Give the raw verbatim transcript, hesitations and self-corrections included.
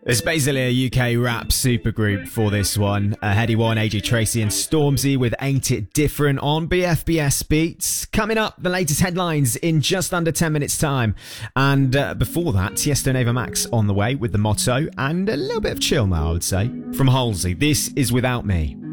It's basically a U K rap supergroup for this one. Uh, Headie One, A J Tracey and Stormzy with Ain't It Different on B F B S Beats. Coming up, the latest headlines in just under ten minutes time. And uh, before that, Tiesto and Ava Max on the way with The Motto and a little bit of chill now, I would say. From Halsey, this is Without Me.